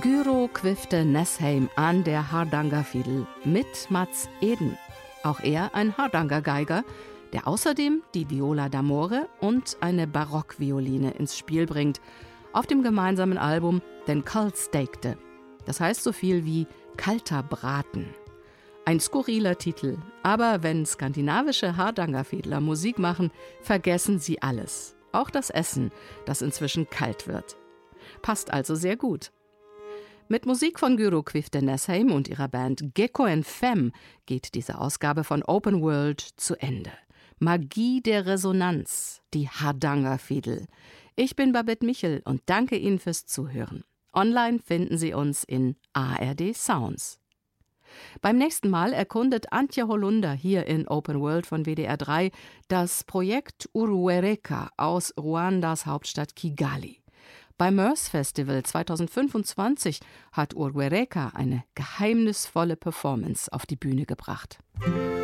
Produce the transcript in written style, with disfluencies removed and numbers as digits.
Guro Quifte Nessheim an der Hardangerfiedel mit Mats Eden. Auch er ein Hardanger-Geiger, der außerdem die Viola d'Amore und eine Barockvioline ins Spiel bringt, auf dem gemeinsamen Album Den Kaldstekte. Das heißt so viel wie kalter Braten. Ein skurriler Titel, aber wenn skandinavische Hardangerfiedler Musik machen, vergessen sie alles. Auch das Essen, das inzwischen kalt wird. Passt also sehr gut. Mit Musik von Guro Quifte Nessheim und ihrer Band Gecko & Femme geht diese Ausgabe von Open World zu Ende. Magie der Resonanz, die Hardangerfiedel. Ich bin Babette Michel und danke Ihnen fürs Zuhören. Online finden Sie uns in ARD Sounds. Beim nächsten Mal erkundet Antje Holunder hier in Open World von WDR 3 das Projekt Uruereka aus Ruandas Hauptstadt Kigali. Beim Mörs Festival 2025 hat Uruereka eine geheimnisvolle Performance auf die Bühne gebracht.